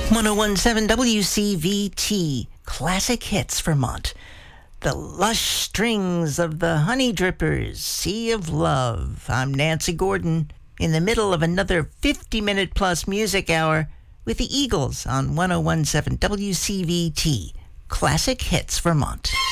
1017 WCVT, Classic Hits Vermont. The lush strings of the Honey Drippers, Sea of Love. I'm Nancy Gordon, in the middle of another 50-minute plus music hour with the Eagles on 1017 WCVT, Classic Hits Vermont.